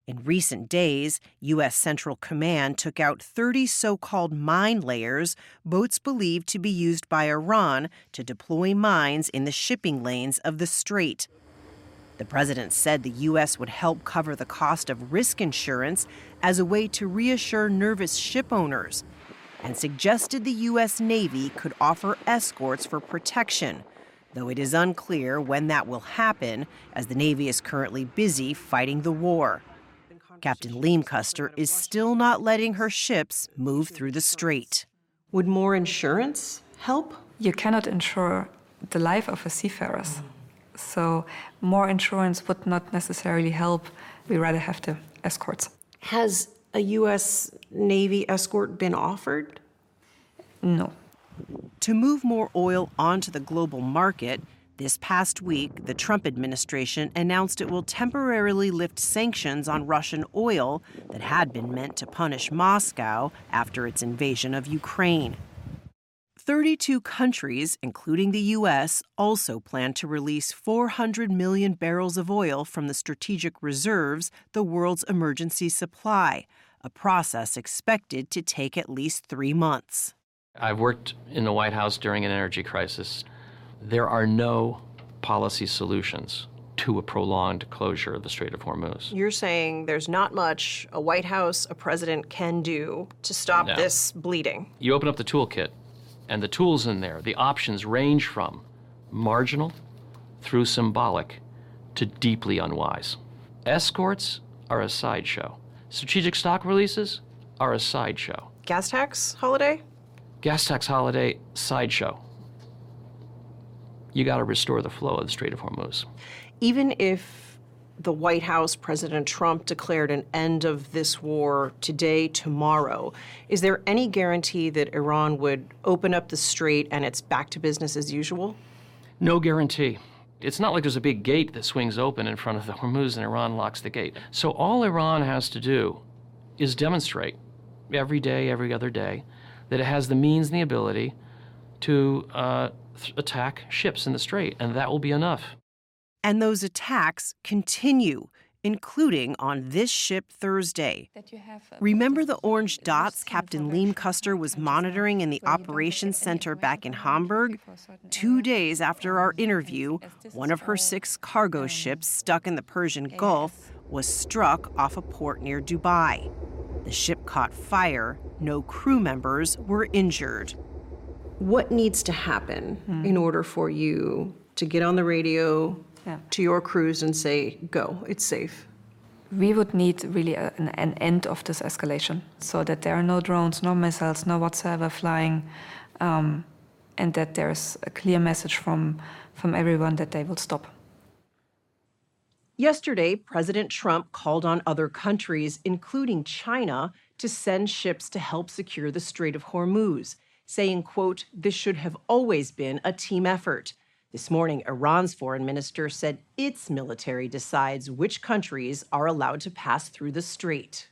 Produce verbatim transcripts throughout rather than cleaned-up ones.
In recent days, U S. Central Command took out thirty so-called mine layers, boats believed to be used by Iran to deploy mines in the shipping lanes of the strait. The president said the U S would help cover the cost of risk insurance as a way to reassure nervous ship owners, and suggested the U S. Navy could offer escorts for protection, though it is unclear when that will happen, as the Navy is currently busy fighting the war. Captain Liam Custer is still not letting her ships move through the strait. Would more insurance help? You cannot insure the life of a seafarers. So more insurance would not necessarily help. We rather have the escorts. Has a U S. Navy escort been offered? No. To move more oil onto the global market, this past week, the Trump administration announced it will temporarily lift sanctions on Russian oil that had been meant to punish Moscow after its invasion of Ukraine. thirty-two countries, including the U S, also plan to release four hundred million barrels of oil from the strategic reserves, the world's emergency supply, a process expected to take at least three months. I've worked in the White House during an energy crisis. There are no policy solutions to a prolonged closure of the Strait of Hormuz. You're saying there's not much a White House, a president can do to stop No. this bleeding. You open up the toolkit, and the tools in there, the options range from marginal through symbolic to deeply unwise. Escorts are a sideshow. Strategic stock releases are a sideshow. Gas tax holiday? Gas tax holiday, sideshow. You got to restore the flow of the Strait of Hormuz. Even if the White House, President Trump, declared an end of this war today, tomorrow, is there any guarantee that Iran would open up the strait and it's back to business as usual? No guarantee. It's not like there's a big gate that swings open in front of the Hormuz and Iran locks the gate. So all Iran has to do is demonstrate every day, every other day, that it has the means and the ability to uh, th- attack ships in the strait, and that will be enough. And those attacks continue, including on this ship Thursday. Remember the orange dots Captain Liam Custer was monitoring in the operations center back in Hamburg? Two days after our interview, one of her six cargo ships stuck in the Persian Gulf was struck off a port near Dubai. The ship caught fire. No crew members were injured. What needs to happen mm. in order for you to get on the radio yeah. to your crews and say, go, it's safe? We would need really a, an, an end of this escalation so that there are no drones, no missiles, no whatsoever flying, um, and that there's a clear message from, from everyone that they will stop. Yesterday, President Trump called on other countries, including China, to send ships to help secure the Strait of Hormuz, saying, quote, this should have always been a team effort. This morning, Iran's foreign minister said its military decides which countries are allowed to pass through the strait.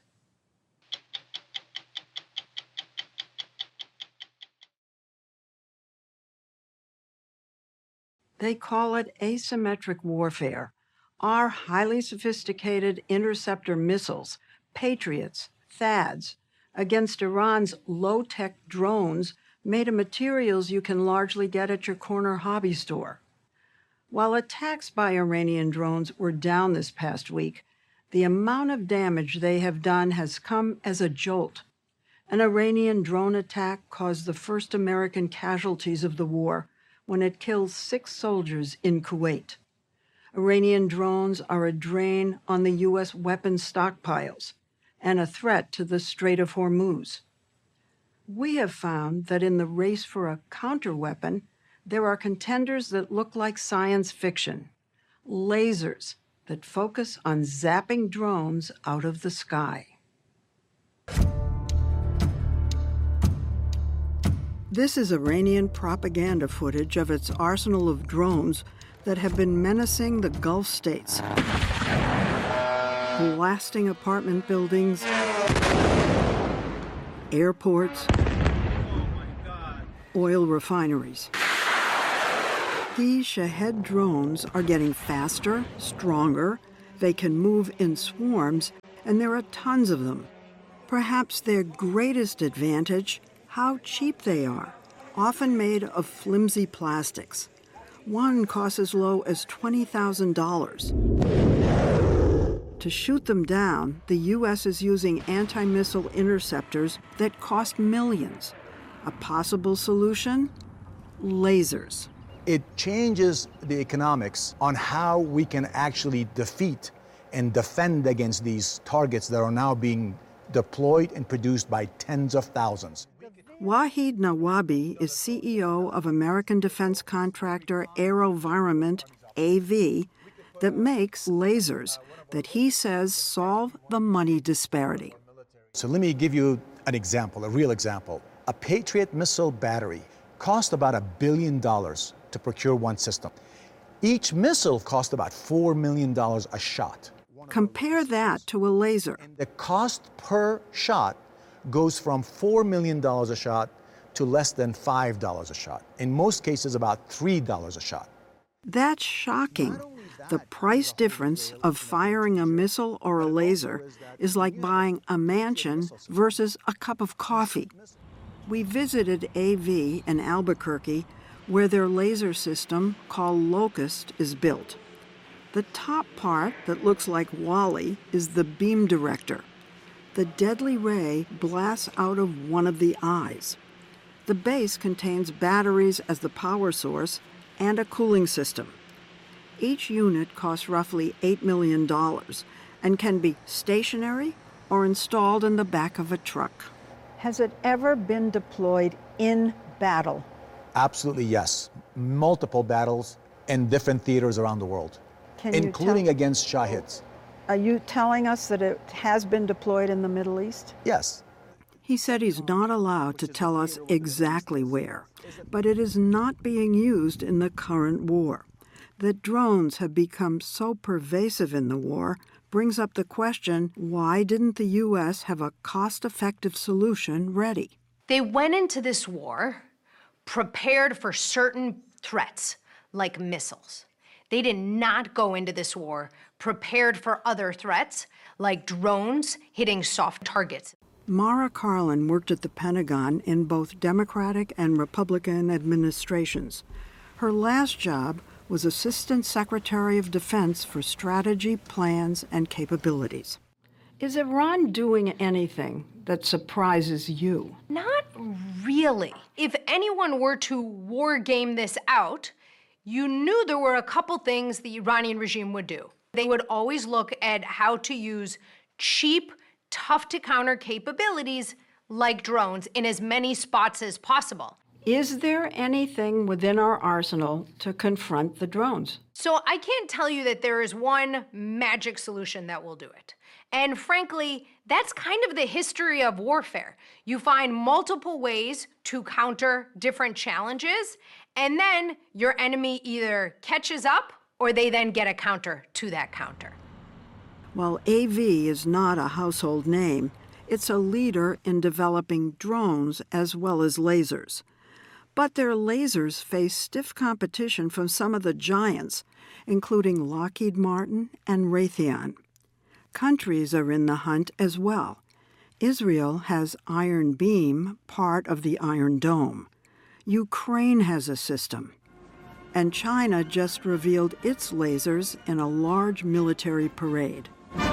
They call it asymmetric warfare. Our highly sophisticated interceptor missiles, Patriots, THAADs, against Iran's low-tech drones made of materials you can largely get at your corner hobby store. While attacks by Iranian drones were down this past week, the amount of damage they have done has come as a jolt. An Iranian drone attack caused the first American casualties of the war when it killed six soldiers in Kuwait. Iranian drones are a drain on the U S weapons stockpiles and a threat to the Strait of Hormuz. We have found that in the race for a counterweapon, there are contenders that look like science fiction, lasers that focus on zapping drones out of the sky. This is Iranian propaganda footage of its arsenal of drones that have been menacing the Gulf states, blasting apartment buildings, airports, oil refineries. These Shahed drones are getting faster, stronger, they can move in swarms, and there are tons of them. Perhaps their greatest advantage, how cheap they are, often made of flimsy plastics. One costs as low as twenty thousand dollars. To shoot them down, the U S is using anti-missile interceptors that cost millions. A possible solution? Lasers. It changes the economics on how we can actually defeat and defend against these targets that are now being deployed and produced by tens of thousands. Wahid Nawabi is C E O of American defense contractor AeroVironment, A V, that makes lasers that he says solve the money disparity. So let me give you an example, a real example. A Patriot missile battery cost about a billion dollars to procure one system. Each missile cost about four million dollars a shot. Compare that to a laser. And the cost per shot goes from four million dollars a shot to less than five dollars a shot. In most cases, about three dollars a shot. That's shocking. The price difference of firing a missile or a laser is like buying a mansion versus a cup of coffee. We visited A V in Albuquerque, where their laser system, called Locust, is built. The top part that looks like WALL-E is the beam director. The deadly ray blasts out of one of the eyes. The base contains batteries as the power source and a cooling system. Each unit costs roughly eight million dollars and can be stationary or installed in the back of a truck. Has it ever been deployed in battle? Absolutely, yes. Multiple battles in different theaters around the world, Can you including tell- against Shahids. Are you telling us that it has been deployed in the Middle East? Yes. He said he's not allowed to tell us exactly where, but it is not being used in the current war. That drones have become so pervasive in the war brings up the question, why didn't the U S have a cost-effective solution ready? They went into this war prepared for certain threats, like missiles. They did not go into this war prepared for other threats, like drones hitting soft targets. Mara Karlin worked at the Pentagon in both Democratic and Republican administrations. Her last job was Assistant Secretary of Defense for Strategy, Plans, and Capabilities. Is Iran doing anything that surprises you? Not really. If anyone were to war game this out, you knew there were a couple things the Iranian regime would do. They would always look at how to use cheap, tough-to-counter capabilities like drones in as many spots as possible. Is there anything within our arsenal to confront the drones? So I can't tell you that there is one magic solution that will do it. And frankly, that's kind of the history of warfare. You find multiple ways to counter different challenges, and then your enemy either catches up or they then get a counter to that counter. While A V is not a household name, it's a leader in developing drones as well as lasers. But their lasers face stiff competition from some of the giants, including Lockheed Martin and Raytheon. Countries are in the hunt as well. Israel has Iron Beam, part of the Iron Dome. Ukraine has a system. And China just revealed its lasers in a large military parade.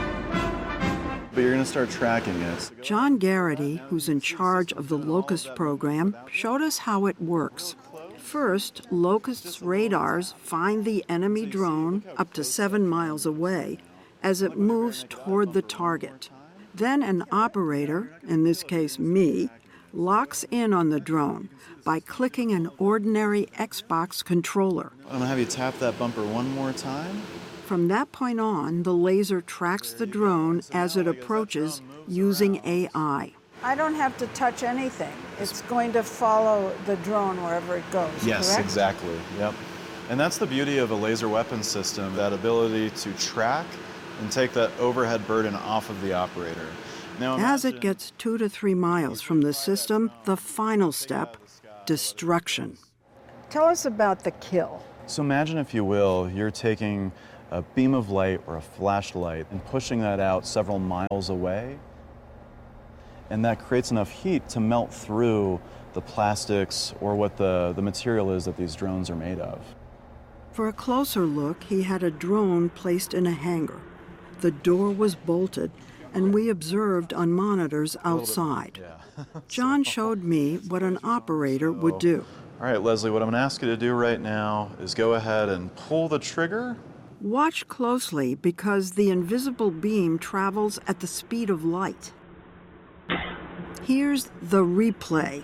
But you're going to start tracking it. John Garrity, who's in charge of the Locust program, showed us how it works. First, Locust's radars find the enemy drone up to seven miles away as it moves toward the target. Then an operator, in this case me, locks in on the drone by clicking an ordinary Xbox controller. I'm going to have you tap that bumper one more time. From that point on, the laser tracks the drone as it approaches using A I. I don't have to touch anything. It's going to follow the drone wherever it goes, Yes, correct? exactly. Yep. And that's the beauty of a laser weapon system, that ability to track and take that overhead burden off of the operator. Now, As imagine- it gets two to three miles from the system, the final step, destruction. Tell us about the kill. So imagine, if you will, you're taking a beam of light or a flashlight and pushing that out several miles away. And that creates enough heat to melt through the plastics or what the, the material is that these drones are made of. For a closer look, he had a drone placed in a hangar. The door was bolted, and we observed on monitors outside. Yeah. John showed me what an operator would do. All right, Leslie, what I'm going to ask you to do right now is go ahead and pull the trigger. Watch closely because the invisible beam travels at the speed of light. Here's the replay.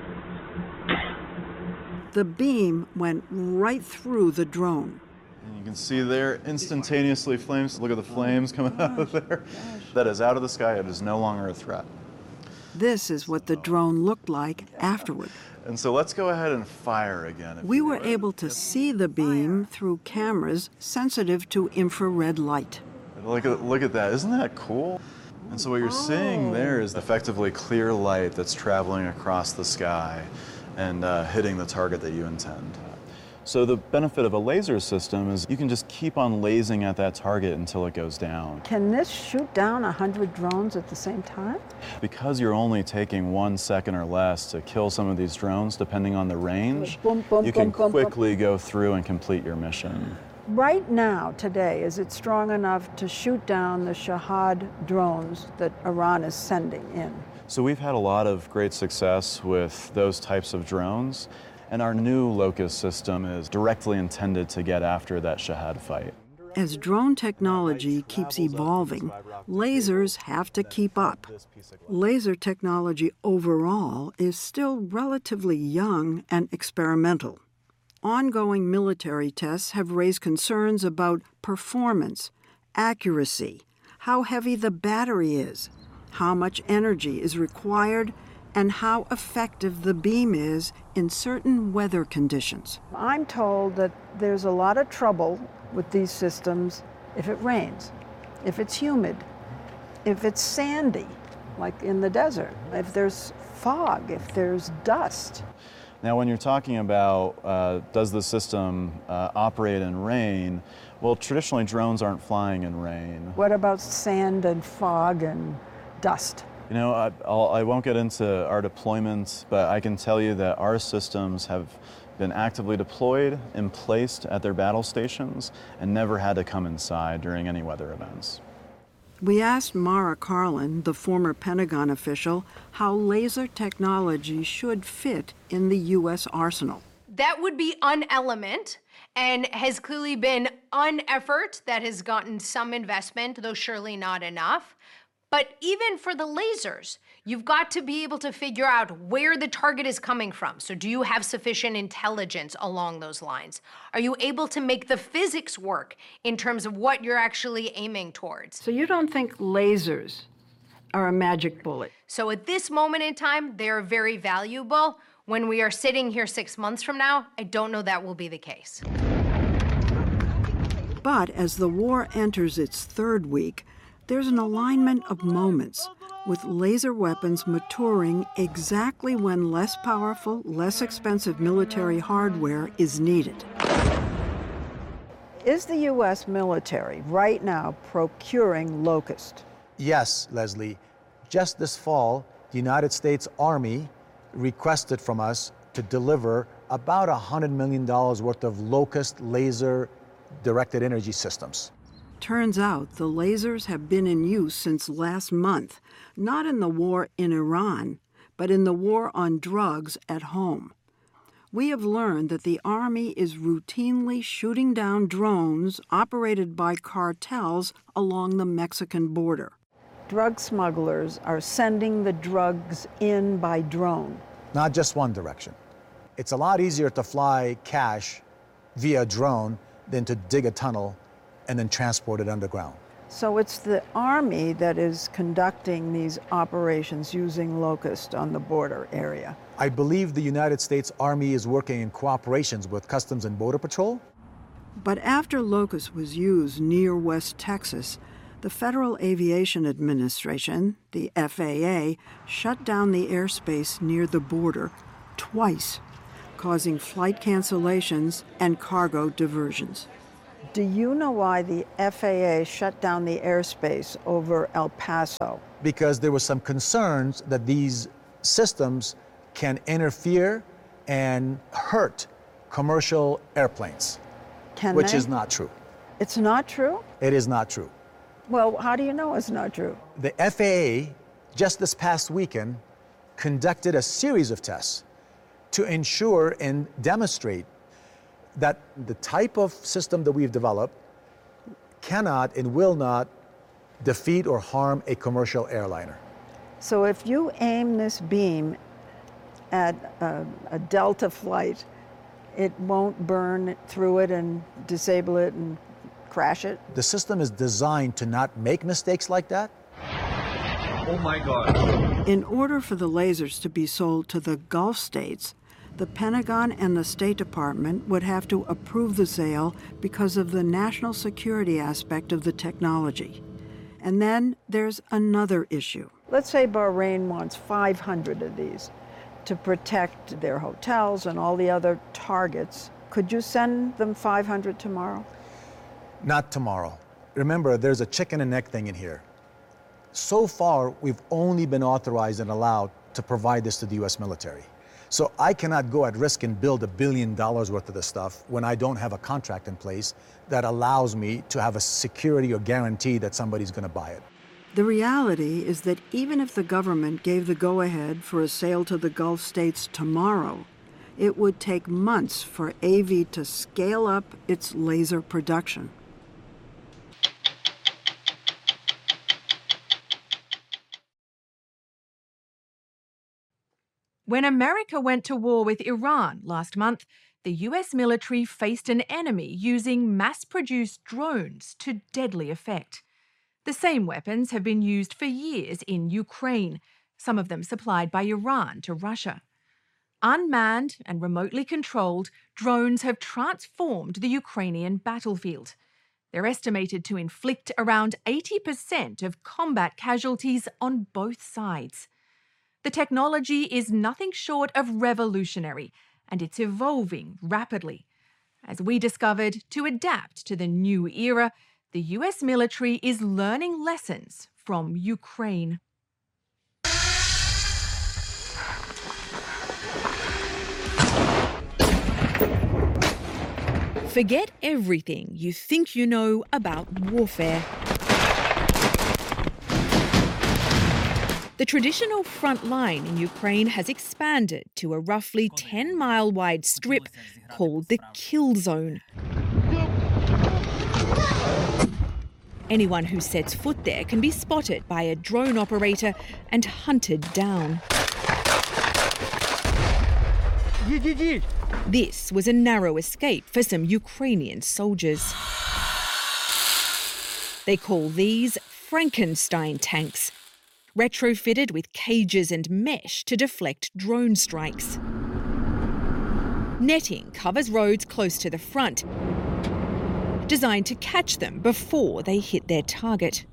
The beam went right through the drone. And you can see there instantaneously flames. Look at the flames coming out of there. That is out of the sky. It is no longer a threat. This is what the drone looked like afterward. And so let's go ahead and fire again. We were able to see the beam through cameras sensitive to infrared light. Look at, look at that. Isn't that cool? And so what you're oh. seeing there is effectively clear light that's traveling across the sky and uh, hitting the target that you intend. So the benefit of a laser system is you can just keep on lasing at that target until it goes down. Can this shoot down one hundred drones at the same time? Because you're only taking one second or less to kill some of these drones, depending on the range, boom, boom, you can boom, quickly boom. go through and complete your mission. Right now, today, is it strong enough to shoot down the Shahed drones that Iran is sending in? So we've had a lot of great success with those types of drones. And our new Locust system is directly intended to get after that Shahed fight. As drone technology keeps evolving, lasers have to keep up. Laser technology overall is still relatively young and experimental. Ongoing military tests have raised concerns about performance, accuracy, how heavy the battery is, how much energy is required, and how effective the beam is in certain weather conditions. I'm told that there's a lot of trouble with these systems if it rains, if it's humid, if it's sandy, like in the desert, if there's fog, if there's dust. Now, when you're talking about uh, does the system uh, operate in rain, well, traditionally drones aren't flying in rain. What about sand and fog and dust? You know, I, I'll, I won't get into our deployments, but I can tell you that our systems have been actively deployed and placed at their battle stations and never had to come inside during any weather events. We asked Mara Carlin, the former Pentagon official, how laser technology should fit in the U S arsenal. That would be an element and has clearly been an effort that has gotten some investment, though surely not enough. But even for the lasers, you've got to be able to figure out where the target is coming from. So do you have sufficient intelligence along those lines? Are you able to make the physics work in terms of what you're actually aiming towards? So you don't think lasers are a magic bullet? So at this moment in time, they're very valuable. When we are sitting here six months from now, I don't know that will be the case. But as the war enters its third week, there's an alignment of moments, with laser weapons maturing exactly when less powerful, less expensive military hardware is needed. Is the U S military right now procuring Locust? Yes, Leslie. Just this fall, the United States Army requested from us to deliver about one hundred million dollars worth of Locust laser directed energy systems. Turns out the lasers have been in use since last month, not in the war in Iran, but in the war on drugs at home. We have learned that the Army is routinely shooting down drones operated by cartels along the Mexican border. Drug smugglers are sending the drugs in by drone. Not just one direction. It's a lot easier to fly cash via drone than to dig a tunnel and then transport it underground. So it's the Army that is conducting these operations using Locust on the border area. I believe the United States Army is working in cooperation with Customs and Border Patrol. But after Locust was used near West Texas, the Federal Aviation Administration, the F A A, shut down the airspace near the border twice, causing flight cancellations and cargo diversions. Do you know why the F A A shut down the airspace over El Paso? Because there were some concerns that these systems can interfere and hurt commercial airplanes, Can which they? is not true. It's not true? It is not true. Well, how do you know it's not true? The F A A, just this past weekend, conducted a series of tests to ensure and demonstrate that the type of system that we've developed cannot and will not defeat or harm a commercial airliner. So if you aim this beam at a, a Delta flight, it won't burn through it and disable it and crash it? The system is designed to not make mistakes like that. Oh my God. In order for the lasers to be sold to the Gulf states, the Pentagon and the State Department would have to approve the sale because of the national security aspect of the technology. And then there's another issue. Let's say Bahrain wants five hundred of these to protect their hotels and all the other targets. Could you send them five hundred tomorrow? Not tomorrow. Remember, there's a chicken and egg thing in here. So far, we've only been authorized and allowed to provide this to the U S military. So I cannot go at risk and build a billion dollars worth of this stuff when I don't have a contract in place that allows me to have a security or guarantee that somebody's going to buy it. The reality is that even if the government gave the go-ahead for a sale to the Gulf states tomorrow, it would take months for A V to scale up its laser production. When America went to war with Iran last month, the U S military faced an enemy using mass-produced drones to deadly effect. The same weapons have been used for years in Ukraine, some of them supplied by Iran to Russia. Unmanned and remotely controlled, drones have transformed the Ukrainian battlefield. They're estimated to inflict around eighty percent of combat casualties on both sides. The technology is nothing short of revolutionary, and it's evolving rapidly. As we discovered, to adapt to the new era, the U S military is learning lessons from Ukraine. Forget everything you think you know about warfare. The traditional front line in Ukraine has expanded to a roughly ten-mile wide strip called the Kill Zone. Anyone who sets foot there can be spotted by a drone operator and hunted down. This was a narrow escape for some Ukrainian soldiers. They call these Frankenstein tanks, retrofitted with cages and mesh to deflect drone strikes. Netting covers roads close to the front, designed to catch them before they hit their target.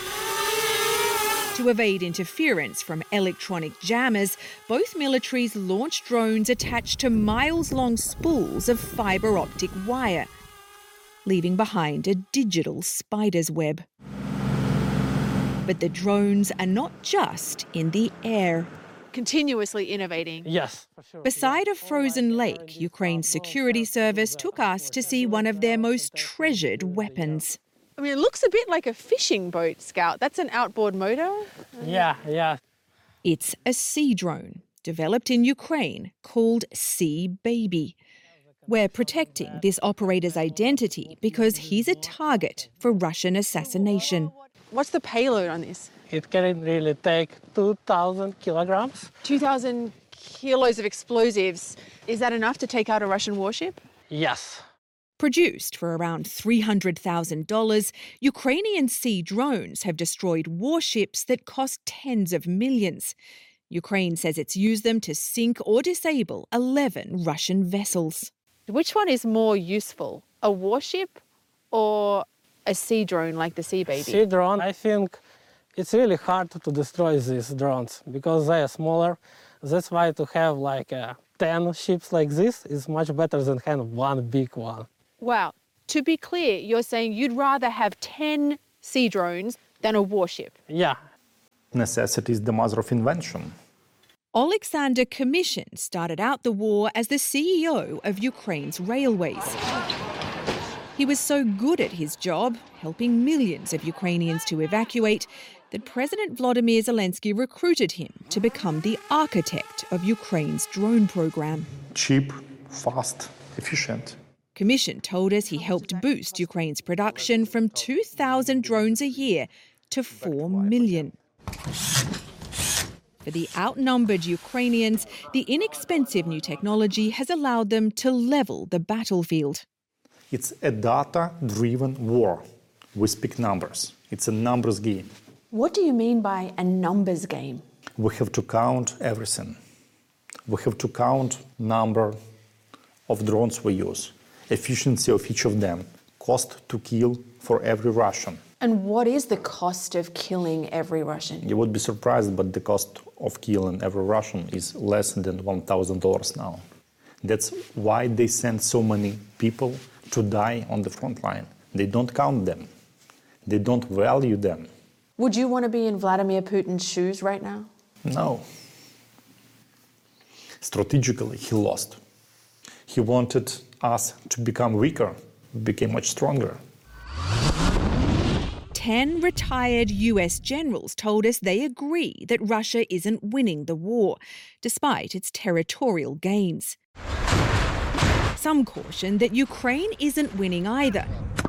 To evade interference from electronic jammers, both militaries launch drones attached to miles-long spools of fibre optic wire, leaving behind a digital spider's web. But the drones are not just in the air. Continuously innovating. Yes, for sure. Beside a frozen lake, Ukraine's security service took us to see one of their most treasured weapons. I mean, it looks a bit like a fishing boat, Scout. That's an outboard motor. Yeah, yeah. It's a sea drone, developed in Ukraine, called Sea Baby. We're protecting this operator's identity because he's a target for Russian assassination. What's the payload on this? It can really take two thousand kilograms. two thousand kilos of explosives. Is that enough to take out a Russian warship? Yes. Produced for around three hundred thousand dollars, Ukrainian sea drones have destroyed warships that cost tens of millions. Ukraine says it's used them to sink or disable eleven Russian vessels. Which one is more useful, a warship or a sea drone like the Sea Baby? Sea drone, I think it's really hard to destroy these drones because they are smaller. That's why to have like uh, ten ships like this is much better than kind of one big one. Wow. To be clear, you're saying you'd rather have ten sea drones than a warship? Yeah. Necessity is the mother of invention. Alexander Commission started out the war as the C E O of Ukraine's railways. He was so good at his job, helping millions of Ukrainians to evacuate, that President Volodymyr Zelensky recruited him to become the architect of Ukraine's drone program. Cheap, fast, efficient. Commission told us he helped boost Ukraine's production from two thousand drones a year to four million. For the outnumbered Ukrainians, the inexpensive new technology has allowed them to level the battlefield. It's a data-driven war. We speak numbers. It's a numbers game. What do you mean by a numbers game? We have to count everything. We have to count number of drones we use, efficiency of each of them, cost to kill for every Russian. And what is the cost of killing every Russian? You would be surprised, but the cost of killing every Russian is less than one thousand dollars now. That's why they send so many people to die on the front line. They don't count them. They don't value them. Would you want to be in Vladimir Putin's shoes right now? No. Strategically, he lost. He wanted us to become weaker, became much stronger. Ten retired U S generals told us they agree that Russia isn't winning the war, despite its territorial gains. Some caution that Ukraine isn't winning either,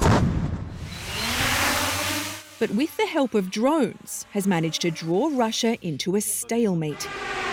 but with the help of drones, has managed to draw Russia into a stalemate.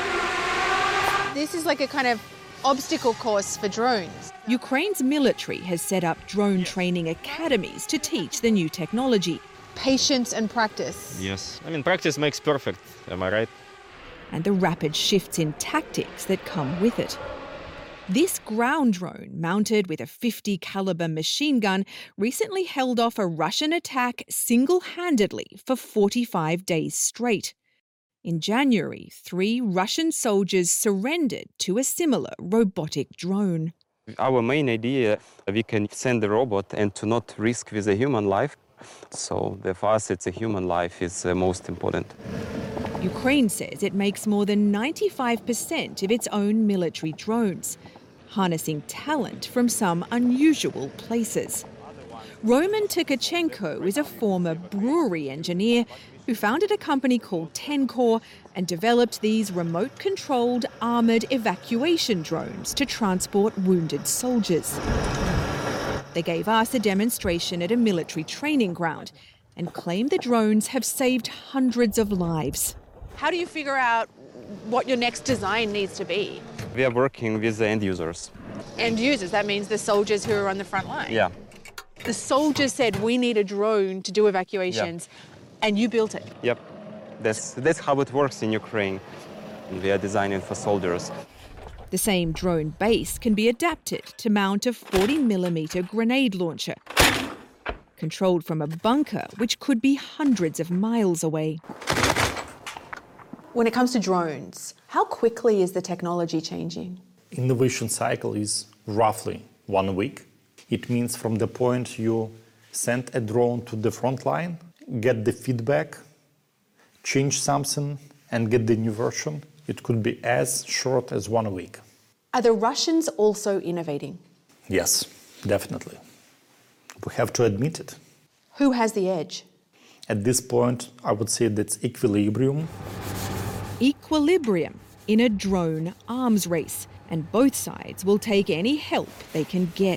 This is like a kind of obstacle course for drones. Ukraine's military has set up drone training academies to teach the new technology. Patience and practice. Yes. I mean, practice makes perfect, am I right? And the rapid shifts in tactics that come with it. This ground drone, mounted with a fifty caliber machine gun, recently held off a Russian attack single-handedly for forty-five days straight. In January, three Russian soldiers surrendered to a similar robotic drone. Our main idea, we can send the robot and to not risk with a human life. So for us, it's a human life is uh, most important. Ukraine says it makes more than ninety-five percent of its own military drones, harnessing talent from some unusual places. Roman Tkachenko is a former brewery engineer who founded a company called Tencor and developed these remote-controlled armoured evacuation drones to transport wounded soldiers. They gave us a demonstration at a military training ground and claim the drones have saved hundreds of lives. How do you figure out what your next design needs to be? We are working with the end users. End users, that means the soldiers who are on the front line? Yeah. The soldiers said, we need a drone to do evacuations, yeah. And you built it? Yep. That's, that's how it works in Ukraine. We are designing for soldiers. The same drone base can be adapted to mount a forty millimeter grenade launcher, controlled from a bunker which could be hundreds of miles away. When it comes to drones, how quickly is the technology changing? Innovation cycle is roughly one week. It means from the point you send a drone to the front line, get the feedback, change something, and get the new version, it could be as short as one week. Are the Russians also innovating? Yes, definitely. We have to admit it. Who has the edge? At this point, I would say that's equilibrium. Equilibrium in a drone arms race, and both sides will take any help they can get.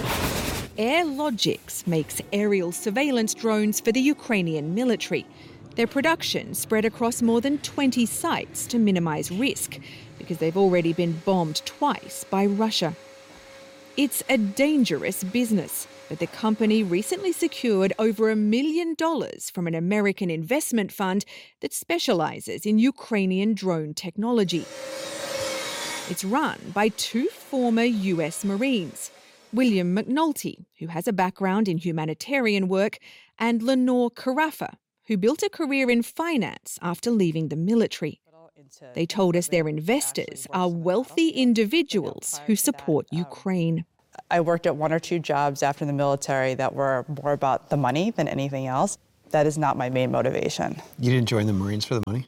AirLogix makes aerial surveillance drones for the Ukrainian military. Their production spread across more than twenty sites to minimise risk, because they've already been bombed twice by Russia. It's a dangerous business, but the company recently secured over a million dollars from an American investment fund that specialises in Ukrainian drone technology. It's run by two former U S Marines, William McNulty, who has a background in humanitarian work, and Lenore Carafa, who built a career in finance after leaving the military. They told us their investors are wealthy individuals who support Ukraine. I worked at one or two jobs after the military that were more about the money than anything else. That is not my main motivation. You didn't join the Marines for the money?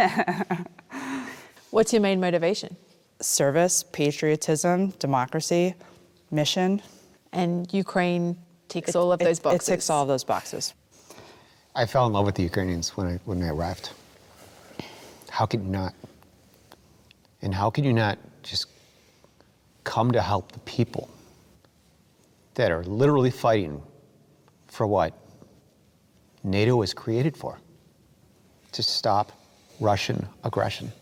What's your main motivation? Service, patriotism, democracy, mission. And Ukraine ticks It- all of it- those boxes? It ticks all of those boxes. I fell in love with the Ukrainians when I, when I arrived. How could you not? And how could you not just come to help the people that are literally fighting for what NATO was created for? To stop Russian aggression.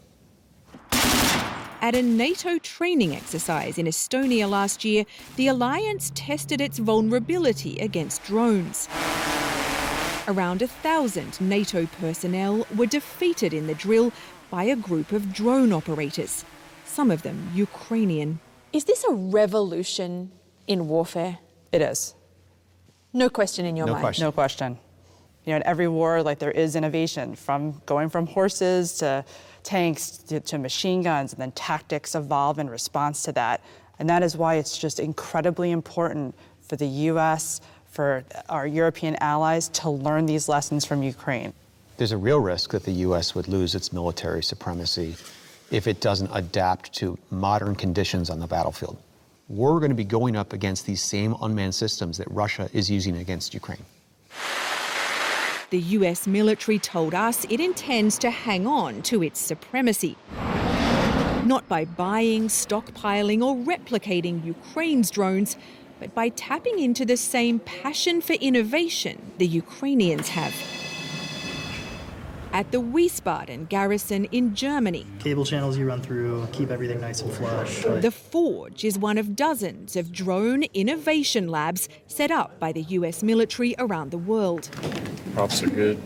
At a NATO training exercise in Estonia last year, the alliance tested its vulnerability against drones. Around a thousand NATO personnel were defeated in the drill by a group of drone operators, some of them Ukrainian. Is this a revolution in warfare? It is. No question in your no mind? Question. No question. You know, in every war, like there is innovation, from going from horses to tanks to, to machine guns, and then tactics evolve in response to that. And that is why it's just incredibly important for the U S, for our European allies to learn these lessons from Ukraine. There's a real risk that the U S would lose its military supremacy if it doesn't adapt to modern conditions on the battlefield. We're going to be going up against these same unmanned systems that Russia is using against Ukraine. The U S military told us it intends to hang on to its supremacy. Not by buying, stockpiling or replicating Ukraine's drones, but by tapping into the same passion for innovation the Ukrainians have. At the Wiesbaden garrison in Germany, Cable channels you run through, keep everything nice and flush. the Forge is one of dozens of drone innovation labs set up by the U S military around the world. Props are good.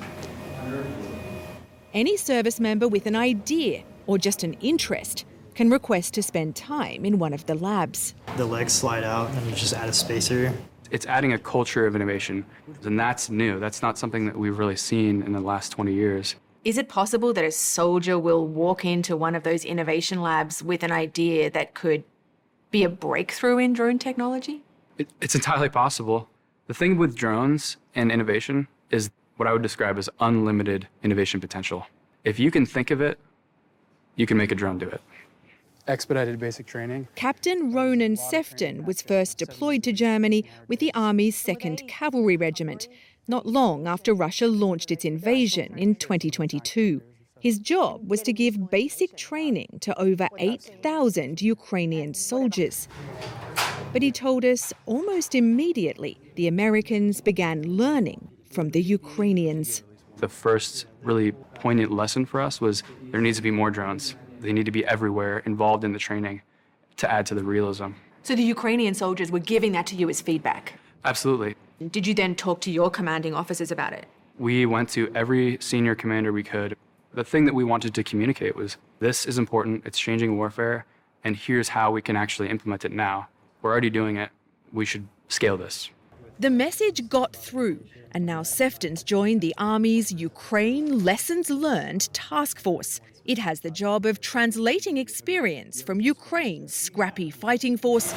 Any service member with an idea or just an interest can request to spend time in one of the labs. The legs slide out and you just add a spacer. It's adding a culture of innovation, and that's new. That's not something that we've really seen in the last twenty years. Is it possible that a soldier will walk into one of those innovation labs with an idea that could be a breakthrough in drone technology? It, it's entirely possible. The thing with drones and innovation is what I would describe as unlimited innovation potential. If you can think of it, you can make a drone do it. Expedited basic training. Captain Ronan Sefton was first deployed to Germany with the Army's second Cavalry Regiment, not long after Russia launched its invasion in twenty twenty-two. His job was to give basic training to over eight thousand Ukrainian soldiers. But he told us almost immediately the Americans began learning from the Ukrainians. The first really poignant lesson for us was there needs to be more drones. They need to be everywhere, involved in the training to add to the realism. So the Ukrainian soldiers were giving that to you as feedback? Absolutely. Did you then talk to your commanding officers about it? We went to every senior commander we could. The thing that we wanted to communicate was, this is important, it's changing warfare, and here's how we can actually implement it now. We're already doing it, we should scale this. The message got through, and now Sefton's joined the Army's Ukraine Lessons Learned Task Force. It has the job of translating experience from Ukraine's scrappy fighting force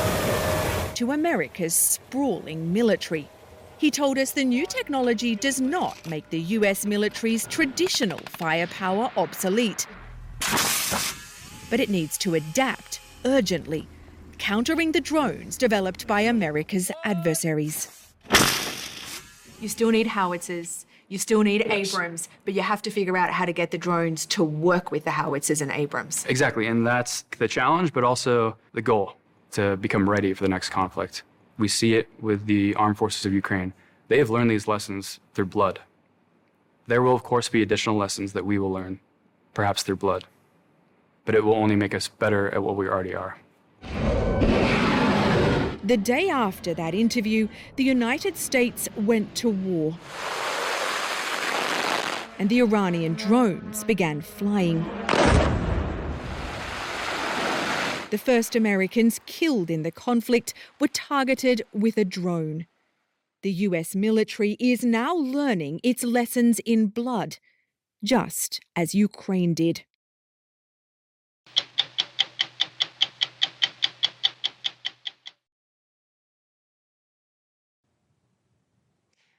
to America's sprawling military. He told us the new technology does not make the U S military's traditional firepower obsolete, but it needs to adapt urgently, countering the drones developed by America's adversaries. You still need howitzers, you still need Abrams, but you have to figure out how to get the drones to work with the howitzers and Abrams. Exactly, and that's the challenge, but also the goal, to become ready for the next conflict. We see it with the armed forces of Ukraine. They have learned these lessons through blood. There will, of course, be additional lessons that we will learn, perhaps through blood, but it will only make us better at what we already are. The day after that interview, the United States went to war, and the Iranian drones began flying. The first Americans killed in the conflict were targeted with a drone. The U S military is now learning its lessons in blood, just as Ukraine did.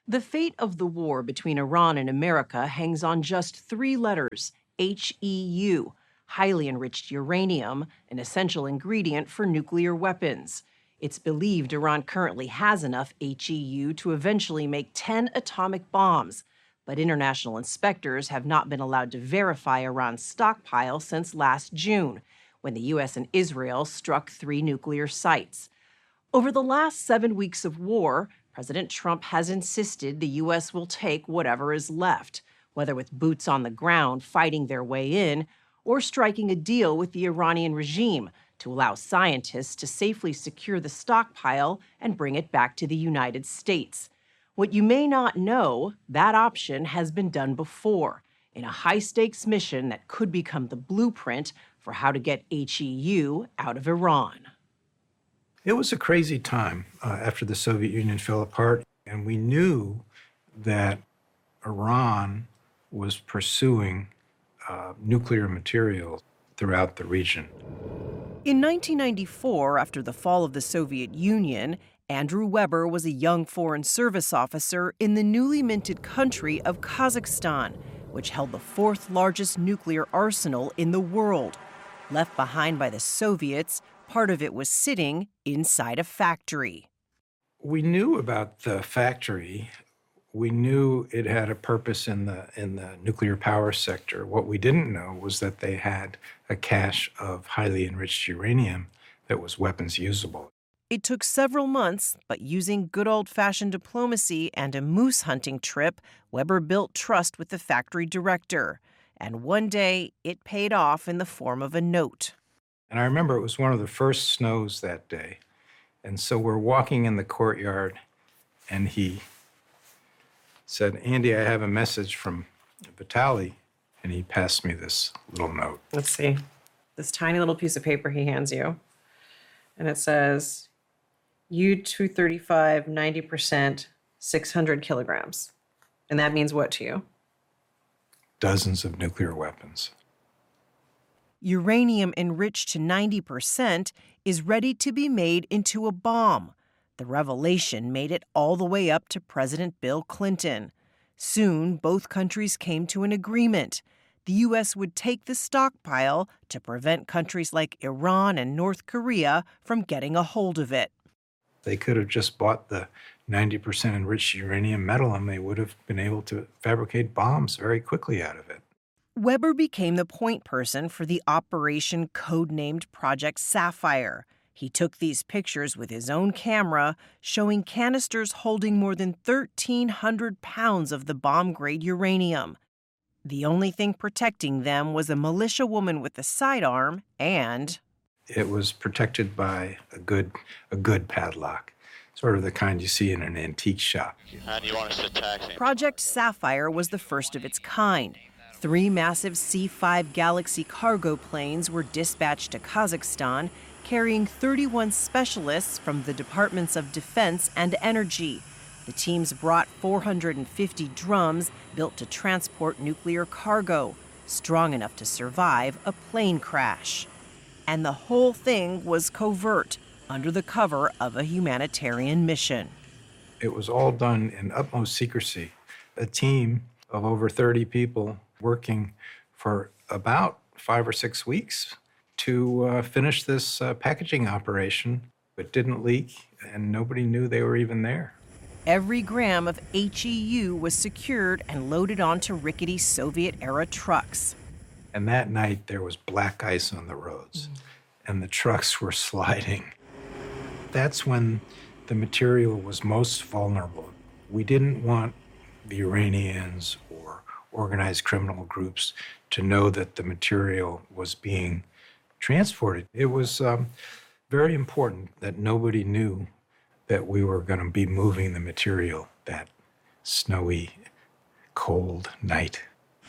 The fate of the war between Iran and America hangs on just three letters, H E U, highly enriched uranium, an essential ingredient for nuclear weapons. It's believed Iran currently has enough H E U to eventually make ten atomic bombs, but international inspectors have not been allowed to verify Iran's stockpile since last June, when the U S and Israel struck three nuclear sites. Over the last seven weeks of war, President Trump has insisted the U S will take whatever is left, whether with boots on the ground fighting their way in or striking a deal with the Iranian regime to allow scientists to safely secure the stockpile and bring it back to the United States. What you may not know, that option has been done before in a high-stakes mission that could become the blueprint for how to get H E U out of Iran. It was a crazy time uh, after the Soviet Union fell apart, and we knew that Iran was pursuing uh, nuclear material throughout the region. In nineteen ninety-four, after the fall of the Soviet Union, Andrew Weber was a young Foreign Service officer in the newly minted country of Kazakhstan, which held the fourth largest nuclear arsenal in the world. Left behind by the Soviets, part of it was sitting inside a factory. We knew about the factory. We knew it had a purpose in the in the nuclear power sector. What we didn't know was that they had a cache of highly enriched uranium that was weapons usable. It took several months, but using good old-fashioned diplomacy and a moose hunting trip, Weber built trust with the factory director. And one day, it paid off in the form of a note. And I remember it was one of the first snows that day. And so we're walking in the courtyard, and he said, "Andy, I have a message from Vitaly." And he passed me this little note. Let's see. This tiny little piece of paper he hands you. And it says, U two thirty-five, ninety percent, six hundred kilograms. And that means what to you? Dozens of nuclear weapons. Uranium enriched to ninety percent is ready to be made into a bomb. The revelation made it all the way up to President Bill Clinton. Soon, both countries came to an agreement. The U S would take the stockpile to prevent countries like Iran and North Korea from getting a hold of it. They could have just bought the ninety percent enriched uranium metal, and they would have been able to fabricate bombs very quickly out of it. Weber became the point person for the operation codenamed Project Sapphire. He took these pictures with his own camera, showing canisters holding more than thirteen hundred pounds of the bomb-grade uranium. The only thing protecting them was a militia woman with a sidearm and... It was protected by a good, a good padlock, sort of the kind you see in an antique shop. How do you want us to taxi? Project Sapphire was the first of its kind. Three massive C five Galaxy cargo planes were dispatched to Kazakhstan, carrying thirty-one specialists from the Departments of Defense and Energy. The teams brought four hundred fifty drums built to transport nuclear cargo, strong enough to survive a plane crash. And the whole thing was covert, under the cover of a humanitarian mission. It was all done in utmost secrecy. A team of over thirty people working for about five or six weeks to uh, finish this uh, packaging operation. It didn't leak, and nobody knew they were even there. Every gram of H E U was secured and loaded onto rickety Soviet-era trucks. And that night, there was black ice on the roads, mm. and the trucks were sliding. That's when the material was most vulnerable. We didn't want the Iranians or organized criminal groups to know that the material was being transported. It was um, very important that nobody knew that we were going to be moving the material that snowy, cold night.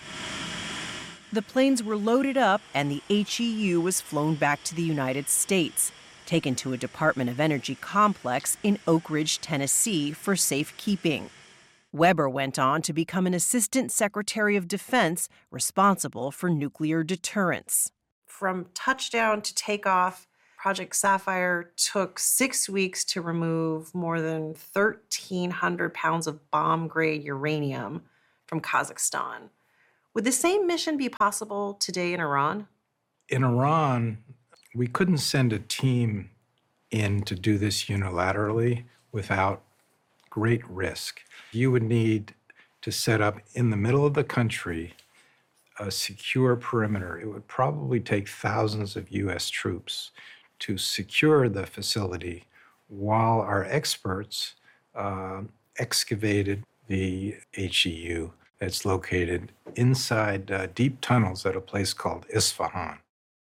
The planes were loaded up and the H E U was flown back to the United States, taken to a Department of Energy complex in Oak Ridge, Tennessee for safekeeping. Weber went on to become an Assistant Secretary of Defense responsible for nuclear deterrence. From touchdown to takeoff, Project Sapphire took six weeks to remove more than thirteen hundred pounds of bomb-grade uranium from Kazakhstan. Would the same mission be possible today in Iran? In Iran, we couldn't send a team in to do this unilaterally without great risk. You would need to set up in the middle of the country a secure perimeter. It would probably take thousands of U S troops to secure the facility while our experts uh, excavated the H E U that's located inside uh, deep tunnels at a place called Isfahan.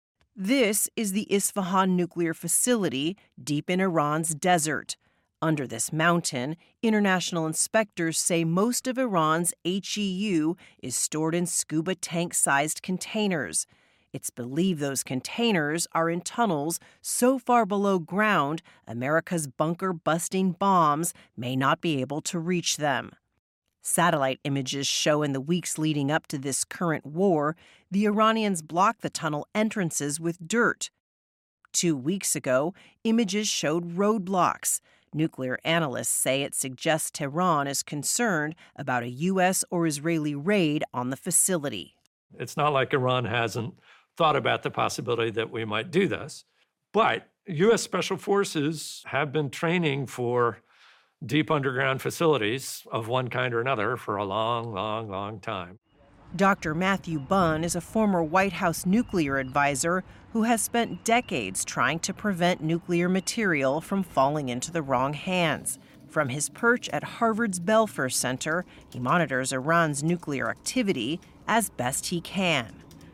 This is the Isfahan nuclear facility deep in Iran's desert. Under this mountain, international inspectors say most of Iran's H E U is stored in scuba tank-sized containers. It's believed those containers are in tunnels so far below ground, America's bunker-busting bombs may not be able to reach them. Satellite images show in the weeks leading up to this current war, the Iranians blocked the tunnel entrances with dirt. Two weeks ago, images showed roadblocks. Nuclear analysts say it suggests Tehran is concerned about a U S or Israeli raid on the facility. It's not like Iran hasn't thought about the possibility that we might do this, but U S Special Forces have been training for deep underground facilities of one kind or another for a long, long, long time. Doctor Matthew Bunn is a former White House nuclear advisor who has spent decades trying to prevent nuclear material from falling into the wrong hands. From his perch at Harvard's Belfer Center, he monitors Iran's nuclear activity as best he can.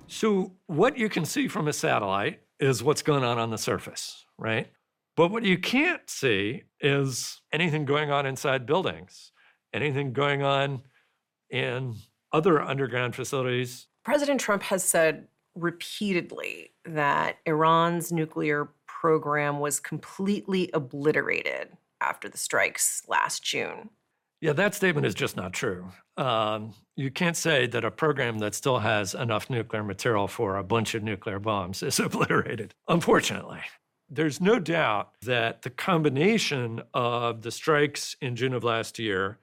So what you can see from a satellite is what's going on on the surface, right? But what you can't see is anything going on inside buildings, anything going on in other underground facilities. President Trump has said repeatedly that Iran's nuclear program was completely obliterated after the strikes last June. Yeah, that statement is just not true. Um, you can't say that a program that still has enough nuclear material for a bunch of nuclear bombs is obliterated, unfortunately. There's no doubt that the combination of the strikes in June of last year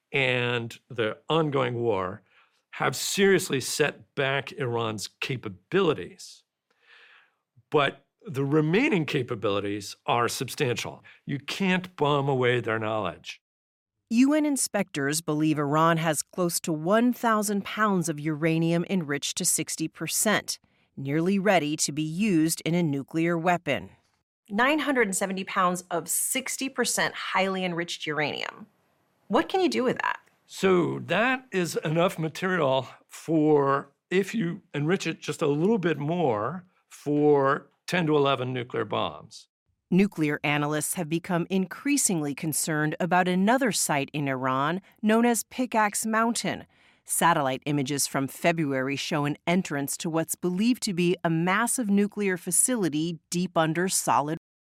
and the ongoing war have seriously set back Iran's capabilities. But the remaining capabilities are substantial. You can't bomb away their knowledge. U N inspectors believe Iran has close to one thousand pounds of uranium enriched to sixty percent, nearly ready to be used in a nuclear weapon. nine hundred seventy pounds of sixty percent highly enriched uranium. What can you do with that? So that is enough material for, if you enrich it just a little bit more, for ten to eleven nuclear bombs. Nuclear analysts have become increasingly concerned about another site in Iran known as Pickaxe Mountain. Satellite images from February show an entrance to what's believed to be a massive nuclear facility deep under solid